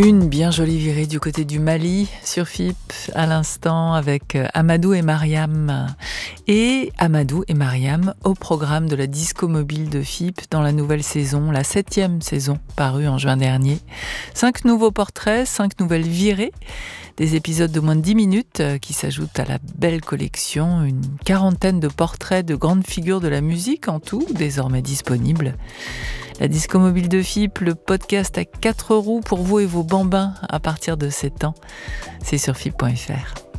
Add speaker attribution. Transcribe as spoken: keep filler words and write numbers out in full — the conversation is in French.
Speaker 1: Une bien jolie virée du côté du Mali sur F I P à l'instant avec Amadou et Mariam. Et Amadou et Mariam au programme de la disco mobile de F I P dans la nouvelle saison, la septième saison parue en juin dernier. Cinq nouveaux portraits, cinq nouvelles virées, des épisodes de moins de dix minutes qui s'ajoutent à la belle collection, une quarantaine de portraits de grandes figures de la musique en tout, désormais disponibles. La disco mobile de F I P, le podcast à quatre roues pour vous et vos bambins à partir de sept ans, c'est sur F I P point F R.